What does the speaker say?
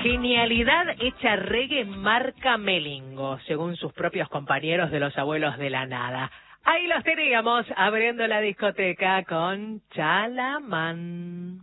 Genialidad hecha reggae marca Melingo, según sus propios compañeros de los Abuelos de la Nada. Ahí los teníamos, abriendo la discoteca con Chalamán.